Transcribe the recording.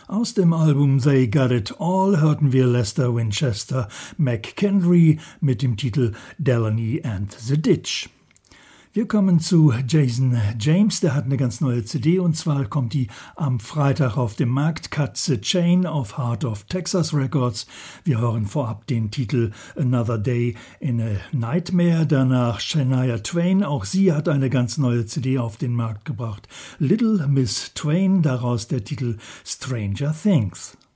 Aus dem Album They Got It All hörten wir Lester Winchester McKendry mit dem Titel Delaney and the Ditch. Wir kommen zu Jason James, der hat eine ganz neue CD und zwar kommt die am Freitag auf dem Markt, Cut the Chain auf Heart of Texas Records. Wir hören vorab den Titel Another Day in a Nightmare, danach Shania Twain, auch sie hat eine ganz neue CD auf den Markt gebracht. Little Miss Twain, daraus der Titel Stranger Things.